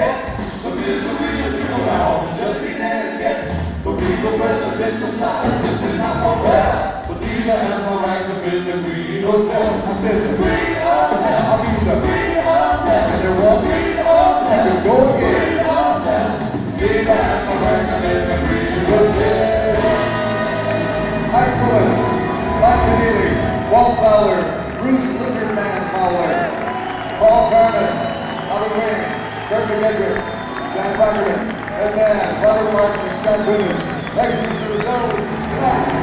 get the misery and trickle down, just be there get the regal presidential style is simply not nowhere. But neither has my rights up in the Green Hotel. I said the Green Hotel. I mean the Green Hotel. And there was Green Hotel. You go again. Green Hotel. Neither has my rights up in the Green Hotel. Mike Willis, Mike Healy, Walt Fowler, Bruce Lizardman Fowler, Paul Carmen, Albert Wayne, Kirk McGedrick, John Barkerman, Ed Mann, Robert Martin, and Scott Tunis. Thank you for the show.